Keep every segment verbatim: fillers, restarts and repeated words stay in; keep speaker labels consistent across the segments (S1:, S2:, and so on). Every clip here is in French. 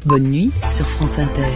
S1: Bonne nuit sur France Inter.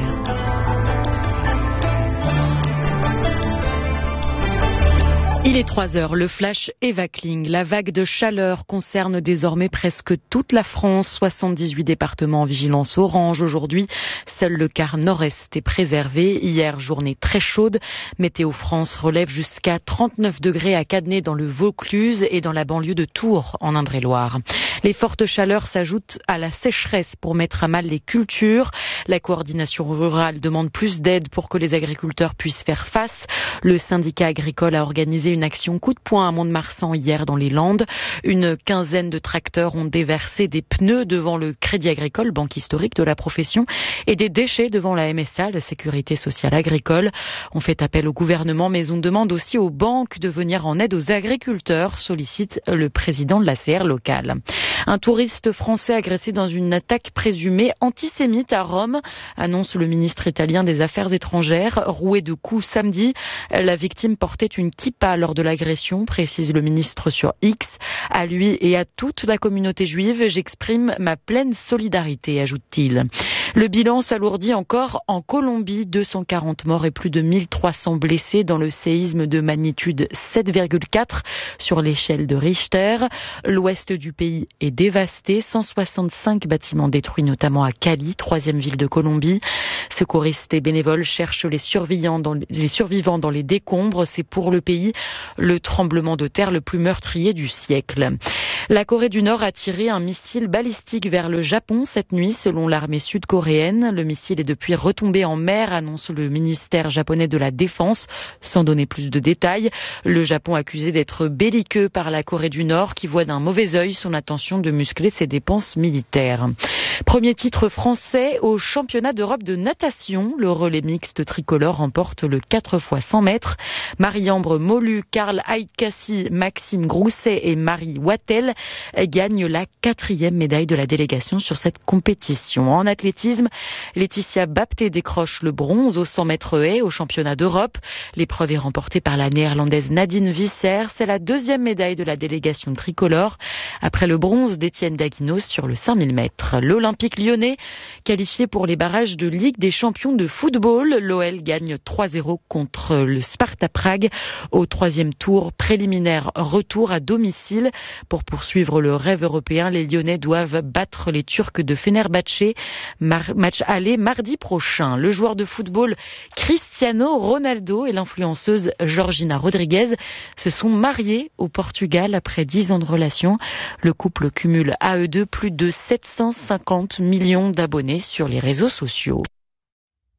S2: Il est trois heures, le flash Eva Kling. La vague de chaleur concerne désormais presque toute la France. soixante-dix-huit départements en vigilance orange aujourd'hui. Seul le quart nord-est est préservé. Hier, journée très chaude. Météo France relève jusqu'à trente-neuf degrés à Cadenet dans le Vaucluse et dans la banlieue de Tours en Indre-et-Loire. Les fortes chaleurs s'ajoutent à la sécheresse pour mettre à mal les cultures. La coordination rurale demande plus d'aide pour que les agriculteurs puissent faire face. Le syndicat agricole a organisé une action coup de poing à Mont-de-Marsan hier dans les Landes. Une quinzaine de tracteurs ont déversé des pneus devant le Crédit Agricole, banque historique de la profession, et des déchets devant la M S A, la Sécurité sociale agricole. On fait appel au gouvernement, mais on demande aussi aux banques de venir en aide aux agriculteurs, sollicite le président de la C R locale. Un touriste français agressé dans une attaque présumée antisémite à Rome, annonce le ministre italien des Affaires étrangères. Roué de coups samedi, la victime portait une kippa lors de l'agression, précise le ministre sur X. À lui et à toute la communauté juive, j'exprime ma pleine solidarité, ajoute-t-il. Le bilan s'alourdit encore en Colombie, deux cent quarante morts et plus de mille trois cents blessés dans le séisme de magnitude sept virgule quatre sur l'échelle de Richter. L'ouest du pays est dévasté, cent soixante-cinq bâtiments détruits, notamment à Cali, troisième ville de Colombie. Secouristes et bénévoles cherchent les survivants dans les, les survivants dans les décombres. C'est pour le pays le tremblement de terre le plus meurtrier du siècle. La Corée du Nord a tiré un missile balistique vers le Japon cette nuit, selon l'armée sud-coréenne. Le missile est depuis retombé en mer, annonce le ministère japonais de la Défense, sans donner plus de détails. Le Japon accusé d'être belliqueux par la Corée du Nord, qui voit d'un mauvais œil son intention de muscler ses dépenses militaires. Premier titre français au championnat d'Europe de natation. Le relais mixte tricolore remporte le quatre fois cent mètres. Marie-Ambre Molu, Karl Aïkassi, Maxime Grousset et Marie Wattel gagnent la quatrième médaille de la délégation sur cette compétition. En athlétisme, Laetitia Bapté décroche le bronze au cent mètres haies au championnat d'Europe. L'épreuve est remportée par la néerlandaise Nadine Visser. C'est la deuxième médaille de la délégation tricolore, après le bronze d'Étienne Daguinos sur le cinq mille mètres. L'Olympique lyonnais, qualifié pour les barrages de Ligue des champions de football. L'O L gagne trois zéro contre le Sparta Prague au troisième tour préliminaire retour à domicile. Pour poursuivre le rêve européen, les Lyonnais doivent battre les Turcs de Fenerbahçe. Mar- match aller mardi prochain. Le joueur de football Cristiano Ronaldo et l'influenceuse Georgina Rodriguez se sont mariés au Portugal après dix ans de relation. Le couple cumule à eux deux plus de sept cent cinquante millions d'abonnés sur les réseaux sociaux.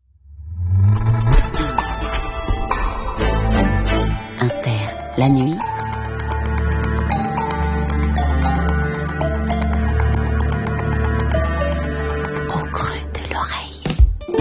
S1: Inter, la nuit.